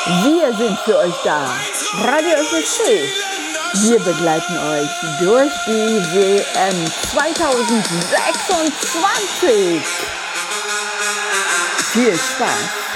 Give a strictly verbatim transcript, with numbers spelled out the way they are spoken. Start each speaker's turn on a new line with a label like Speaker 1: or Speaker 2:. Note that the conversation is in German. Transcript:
Speaker 1: Wir sind für euch da. Radio F S C. Wir begleiten euch durch die W M zwanzig sechsundzwanzig. Viel Spaß.